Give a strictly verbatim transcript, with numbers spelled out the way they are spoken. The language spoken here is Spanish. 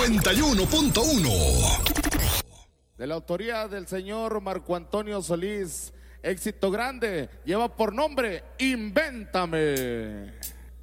noventa y uno punto uno. De la autoría del señor Marco Antonio Solís, éxito grande, lleva por nombre Invéntame.